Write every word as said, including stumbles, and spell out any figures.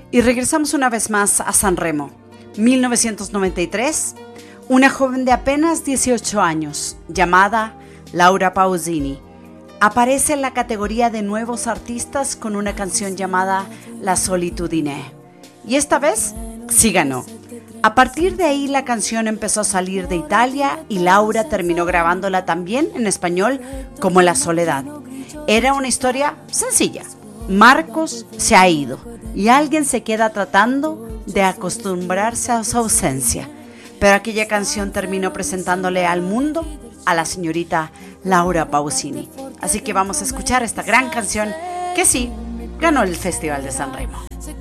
Y regresamos una vez más a San Remo, mil novecientos noventa y tres. Una joven de apenas dieciocho años, llamada Laura Pausini, aparece en la categoría de nuevos artistas con una canción llamada La Solitudine. Y esta vez sí ganó. A partir de ahí la canción empezó a salir de Italia y Laura terminó grabándola también en español como La Soledad. Era una historia sencilla. Marcos se ha ido y alguien se queda tratando de acostumbrarse a su ausencia. Pero aquella canción terminó presentándole al mundo a la señorita Laura Pausini. Así que vamos a escuchar esta gran canción que sí ganó el Festival de San Remo.